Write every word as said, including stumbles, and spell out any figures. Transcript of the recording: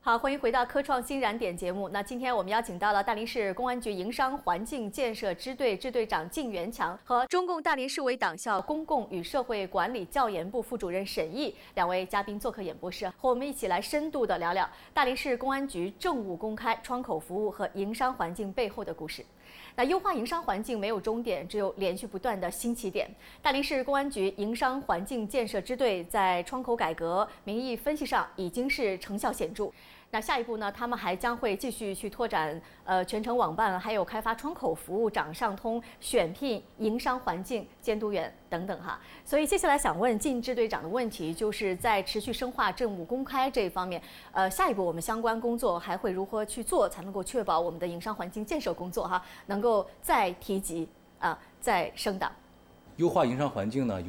好，欢迎回到科创新燃点节目。那今天我们邀请到了大连市公安局营商环境建设支队支队长靳元强和中共大连市委党校公共与社会管理教研部副主任沈毅两位嘉宾做客演播室，和我们一起来深度的聊聊大连市公安局政务公开、窗口服务和营商环境背后的故事。那优化营商环境没有终点，只有连续不断的新起点。大连市公安局营商环境建设支队在窗口改革、民意分析上已经是成效显著。那下一步呢，他们还将会继续去拓展呃全程网办，还有开发窗口服务、掌上通、选聘营商环境监督员等等哈。所以接下来想问靳支队长的问题，就是在持续深化政务公开这一方面，呃，下一步我们相关工作还会如何去做，才能够确保我们的营商环境建设工作哈能够再提级啊、呃、再升档？ 优化营商环境呢？